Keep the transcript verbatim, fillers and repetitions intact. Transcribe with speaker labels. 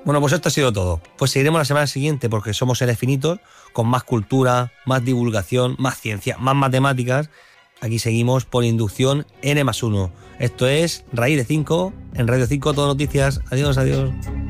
Speaker 1: Bueno, pues esto ha sido todo. Pues seguiremos la semana siguiente porque somos seres finitos, con más cultura, más divulgación, más ciencia, más matemáticas. Aquí seguimos por inducción N más uno. Esto es Raíz de cinco, en Radio cinco, todo noticias. Adiós, adiós.